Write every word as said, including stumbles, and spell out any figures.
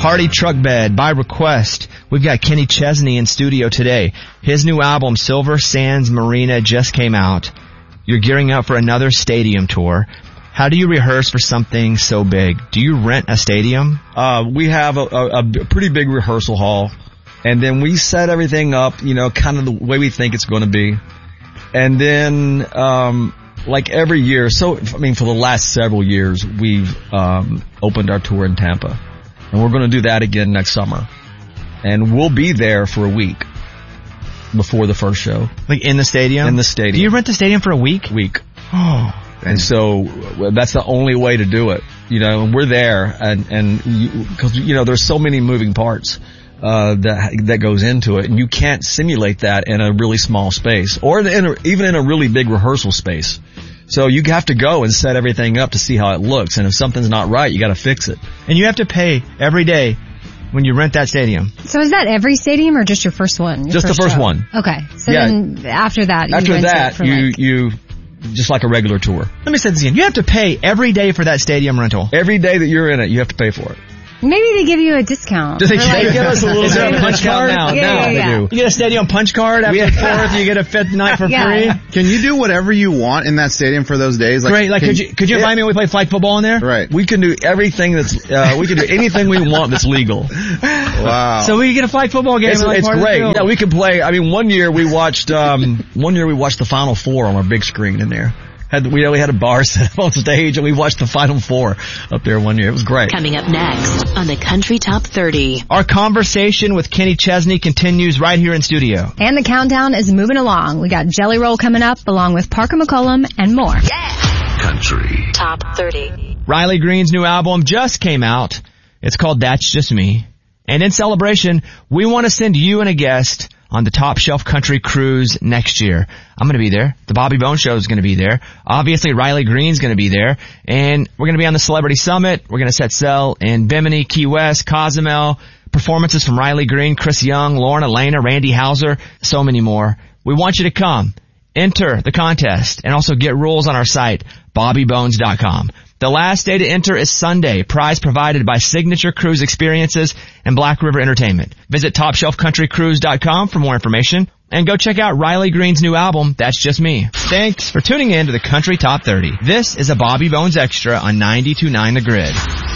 Party Truck Bed by request. We've got Kenny Chesney in studio today. His new album, Silver Sands Marina, just came out. You're gearing up for another stadium tour. How do you rehearse for something so big? Do you rent a stadium? Uh, we have a, a, a pretty big rehearsal hall, and then we set everything up, you know, kind of the way we think it's going to be. And then, um, like every year, so, I mean, for the last several years, we've, um, opened our tour in Tampa. And we're going to do that again next summer. And we'll be there for a week before the first show. Like in the stadium? In the stadium. Do you rent the stadium for a week? Week. Oh. And so that's the only way to do it, you know, and we're there and, and you, cause, you know, there's so many moving parts, uh, that, that goes into it, and you can't simulate that in a really small space or in a, even in a really big rehearsal space. So you have to go and set everything up to see how it looks, and if something's not right, you gotta fix it. And you have to pay every day when you rent that stadium. So is that every stadium or just your first one? Your just first the first show? one. Okay. So yeah. then after that, you after rent that, it for you, like... you, just like a regular tour. Let me say this again. You have to pay every day for that stadium rental. Every day that you're in it, you have to pay for it. Maybe they give you a discount. Do they like, give us a little bit of a punch card? Now, yeah, now yeah, yeah. they do. You get a stadium punch card after the fourth, you get a fifth night for yeah. free. Can you do whatever you want in that stadium for those days? Like, Great, like can, could you could you invite me when we play flag football in there? Right. We can do everything that's, uh, we can do anything we want that's legal. Wow. So we get a flag football game. It's, like it's part great. Of the Yeah, we can play. I mean, one year we watched, um, one year we watched the Final Four on our big screen in there. Had, we, we had a bar set up on stage and we watched the Final Four up there one year. It was great. Coming up next on the Country Top thirty. Our conversation with Kenny Chesney continues right here in studio. And the countdown is moving along. We got Jelly Roll coming up along with Parker McCollum and more. Yeah. Country Top thirty. Riley Green's new album just came out. It's called That's Just Me. And in celebration, we want to send you and a guest on the Top Shelf Country Cruise next year. I'm going to be there. The Bobby Bones Show is going to be there. Obviously, Riley Green's going to be there. And we're going to be on the Celebrity Summit. We're going to set sail in Bimini, Key West, Cozumel. Performances from Riley Green, Chris Young, Lauren Elena, Randy Hauser, so many more. We want you to come. Enter the contest and also get rules on our site, bobby bones dot com. The last day to enter is Sunday. Prize provided by Signature Cruise Experiences and Black River Entertainment. Visit top shelf country cruise dot com for more information. And go check out Riley Green's new album, That's Just Me. Thanks for tuning in to the Country Top thirty. This is a Bobby Bones Extra on ninety-two point nine The Grid.